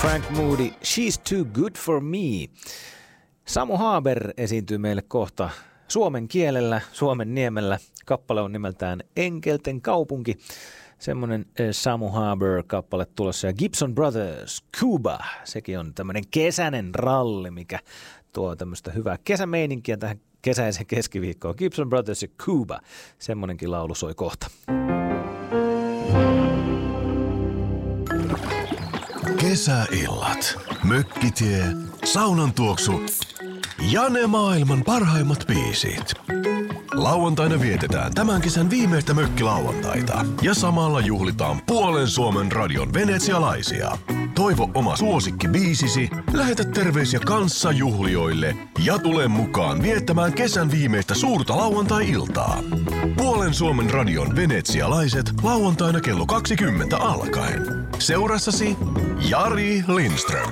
Frank Moody, She's Too Good For Me. Samu Haber esiintyy meille kohta suomen kielellä, Suomen niemellä. Kappale on nimeltään Enkelten kaupunki. Semmoinen Samu Haber-kappale tulossa. Ja Gibson Brothers, Cuba. Sekin on tämmöinen kesäinen ralli, mikä tuo tämmöistä hyvää kesämeininkiä tähän kesäisen keskiviikkoon. Gibson Brothers ja Cuba. Semmoinenkin laulu soi kohta. Kesäillat, mökkitie, saunan tuoksu ja ne maailman parhaimmat biisit. Lauantaina vietetään tämän kesän viimeistä mökkilauantaita ja samalla juhlitaan puolen Suomen radion venetsialaisia. Toivo oma suosikkibiisisi, lähetä terveisiä kanssajuhlijoille ja tule mukaan viettämään kesän viimeistä suurta lauantai-iltaa. Puolen Suomen radion venetsialaiset lauantaina kello 20 alkaen. Seurassasi Jari Lindström.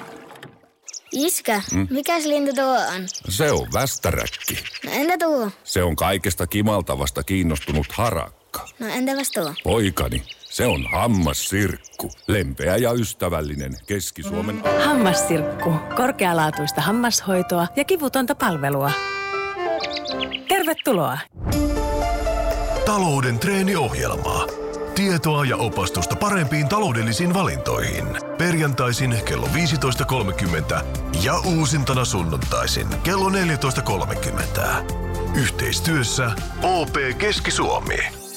Iskä, mikäs lintu tuo on? Se on västäräkki. No entä tuo? Se on kaikesta kimaltavasta kiinnostunut harakka. No entäpäs tuo? Poikani, se on hammassirkku. Lempeä ja ystävällinen Keski-Suomen Hammassirkku. Korkealaatuista hammashoitoa ja kivutonta palvelua. Tervetuloa! Talouden treeniohjelmaa. Tietoa ja opastusta parempiin taloudellisiin valintoihin. Perjantaisin kello 15.30 ja uusintana sunnuntaisin kello 14.30. Yhteistyössä OP Keski-Suomi.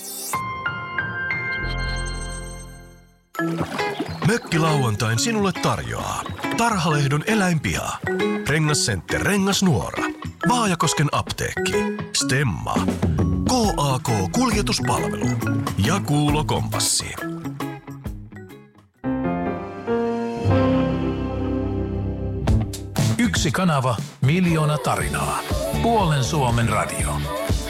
Mökkilauantain sinulle tarjoaa Tarhalehdon eläinpiha, Rengascenter Rengasnuora, Vaajakosken apteekki, Stemma, KAK Kuljetuspalvelu ja Kuulo Kompassi. Yksi kanava, miljoona tarinaa. Puolen Suomen radio.